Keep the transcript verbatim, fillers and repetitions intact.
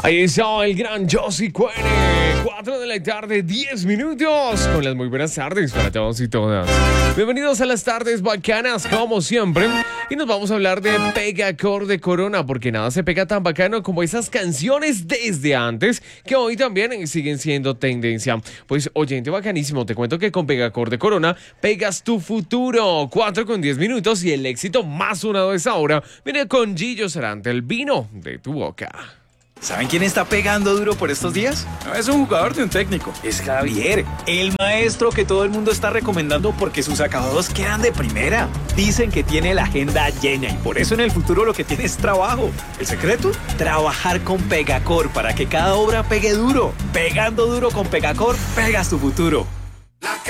Ahí está el gran Josie Cuene. cuatro de la tarde, diez minutos. Con las muy buenas tardes para todos y todas. Bienvenidos a las tardes bacanas, como siempre. Y nos vamos a hablar de Pegacor de Corona, porque nada se pega tan bacano como esas canciones desde antes, que hoy también siguen siendo tendencia. Pues, oyente bacanísimo, te cuento que con Pegacor de Corona pegas tu futuro. cuatro con diez minutos y el éxito más sonado de esa hora viene con Gillo Sarante, el vino de tu boca. ¿Saben quién está pegando duro por estos días? No es un jugador de un técnico, es Javier, el maestro que todo el mundo está recomendando porque sus acabados quedan de primera. Dicen que tiene la agenda llena y por eso en el futuro lo que tiene es trabajo. ¿El secreto? Trabajar con Pegacor para que cada obra pegue duro. Pegando duro con Pegacor, pegas tu futuro.